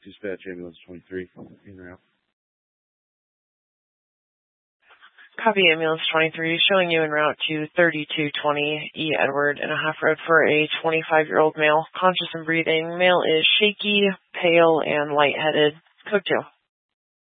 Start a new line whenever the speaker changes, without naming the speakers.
Dispatch ambulance 23 en route.
Copy ambulance 23, showing you en route to 3220 E. Edward in a half road for a 25-year-old male, conscious and breathing. Male is shaky, pale, and lightheaded. Code 2.